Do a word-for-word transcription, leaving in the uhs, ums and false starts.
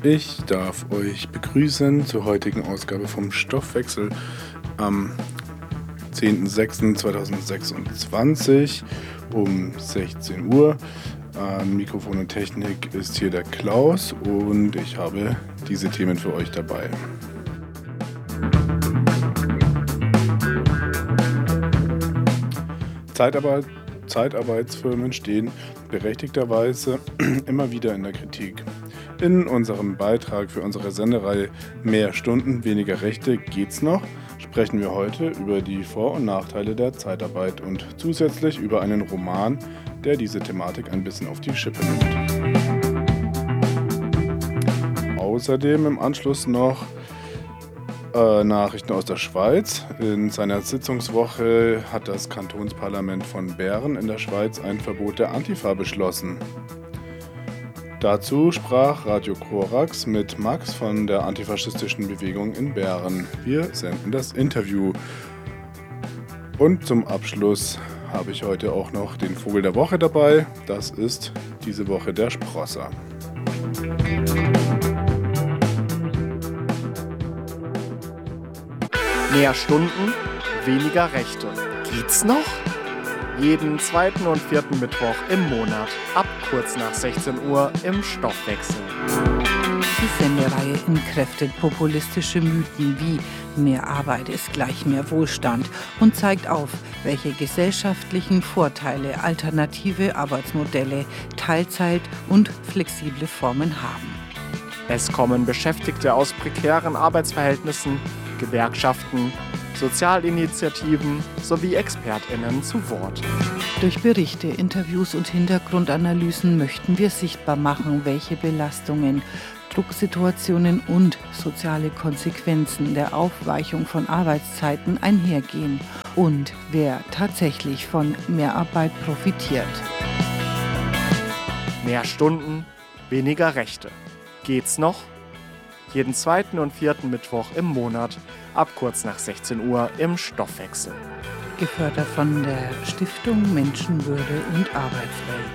Ich darf euch begrüßen zur heutigen Ausgabe vom Stoffwechsel am zehnten sechsten zweitausendsechsundzwanzig um sechzehn Uhr. An Mikrofon und Technik ist hier der Klaus und ich habe diese Themen für euch dabei. Zeitarbeit, Zeitarbeitsfirmen stehen berechtigterweise immer wieder in der Kritik. In unserem Beitrag für unsere Sendereihe Mehr Stunden, weniger Rechte geht's noch, sprechen wir heute über die Vor- und Nachteile der Zeitarbeit und zusätzlich über einen Roman, der diese Thematik ein bisschen auf die Schippe nimmt. Außerdem im Anschluss noch äh, Nachrichten aus der Schweiz. In seiner Sitzungswoche hat das Kantonsparlament von Bern in der Schweiz ein Verbot der Antifa beschlossen. Dazu sprach Radio Korax mit Max von der antifaschistischen Bewegung in Bern. Wir senden das Interview. Und zum Abschluss habe ich heute auch noch den Vogel der Woche dabei. Das ist diese Woche der Sprosser. Mehr Stunden, weniger Rechte. Geht's noch? Jeden zweiten und vierten Mittwoch im Monat, ab kurz nach sechzehn Uhr im Stoffwechsel. Die Sendereihe entkräftet populistische Mythen wie mehr Arbeit ist gleich mehr Wohlstand und zeigt auf, welche gesellschaftlichen Vorteile alternative Arbeitsmodelle, Teilzeit und flexible Formen haben. Es kommen Beschäftigte aus prekären Arbeitsverhältnissen, Gewerkschaften, Sozialinitiativen sowie ExpertInnen zu Wort. Durch Berichte, Interviews und Hintergrundanalysen möchten wir sichtbar machen, welche Belastungen, Drucksituationen und soziale Konsequenzen der Aufweichung von Arbeitszeiten einhergehen und wer tatsächlich von Mehrarbeit profitiert. Mehr Stunden, weniger Rechte. Geht's noch? Jeden zweiten und vierten Mittwoch im Monat, ab kurz nach sechzehn Uhr im Stoffwechsel. Gefördert von der Stiftung Menschenwürde und Arbeitswelt.